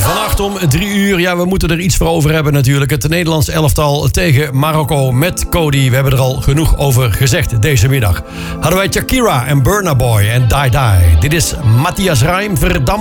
Vannacht om 3 uur. Ja, we moeten er iets voor over hebben natuurlijk. Het Nederlands elftal tegen Marokko met Cody. We hebben er al genoeg over gezegd deze middag. Hadden wij Shakira en Burna Boy en Die Die. Dit is Matthias Reim, Verdammt.